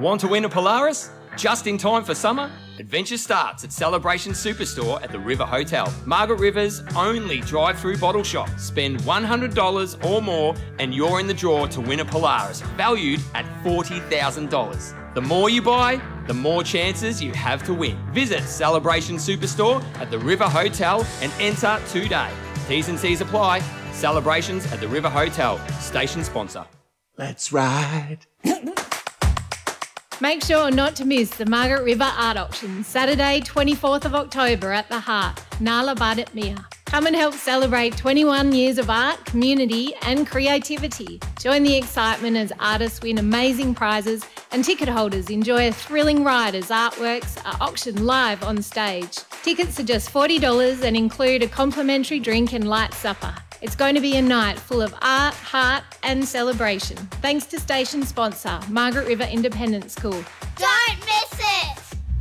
Want to win a Polaris? Just in time for summer? Adventure starts at Celebration Superstore at the River Hotel, Margaret River's only drive-through bottle shop. Spend $100 or more and you're in the draw to win a Polaris, valued at $40,000. The more you buy, the more chances you have to win. Visit Celebration Superstore at the River Hotel and enter today. T's and C's apply. Celebrations at the River Hotel, station sponsor. Let's ride. Make sure not to miss the Margaret River Art Auction, Saturday 24th of October at the Heart, Nala Badet Mia. Come and help celebrate 21 years of art, community and creativity. Join the excitement as artists win amazing prizes and ticket holders enjoy a thrilling ride as artworks are auctioned live on stage. Tickets are just $40 and include a complimentary drink and light supper. It's going to be a night full of art, heart and celebration. Thanks to station sponsor, Margaret River Independent School. Don't miss it!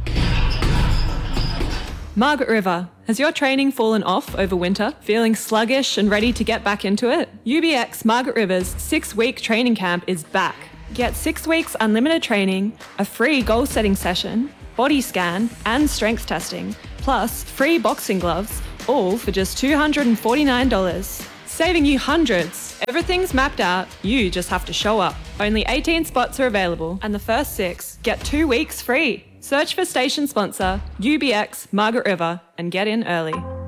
Margaret River, has your training fallen off over winter? Feeling sluggish and ready to get back into it? UBX Margaret River's 6-week training camp is back. Get 6 weeks unlimited training, a free goal-setting session, body scan and strength testing, plus free boxing gloves, all for just $249. Saving you hundreds. Everything's mapped out, you just have to show up. Only 18 spots are available and the first 6 get 2 weeks free. Search for station sponsor UBX Margaret River and get in early.